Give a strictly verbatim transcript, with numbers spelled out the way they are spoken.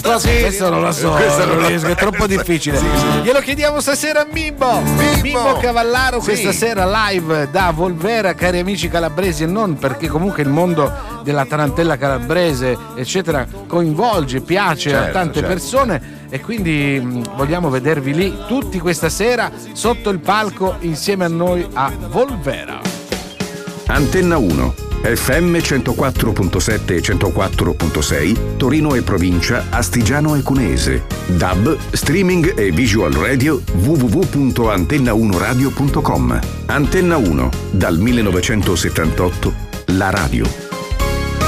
Così. Questo non lo so, Questo non non lo- riesco, è troppo difficile. Glielo chiediamo stasera a Mimmo. Mimmo Cavallaro, Sì. questa sera live da Volvera, cari amici calabresi, e non, perché comunque il mondo della tarantella calabrese, eccetera, coinvolge, piace a Certo, tante certo. persone, e quindi mh, vogliamo vedervi lì tutti questa sera sotto il palco insieme a noi a Volvera. Antenna uno, F M centoquattro virgola sette e centoquattro virgola sei, Torino e provincia, Astigiano e Cuneese. D A B, streaming e visual radio, w w w punto antenna uno radio punto com. Antenna uno, dal millenovecentosettantotto, la radio.